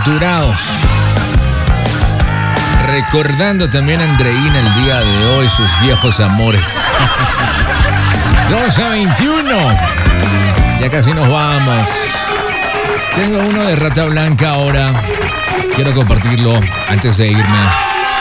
bienaventurados. Recordando también a Andreina el día de hoy, sus viejos amores. 12:21. Ya casi nos vamos. Tengo uno de Rata Blanca ahora. Quiero compartirlo antes de irme.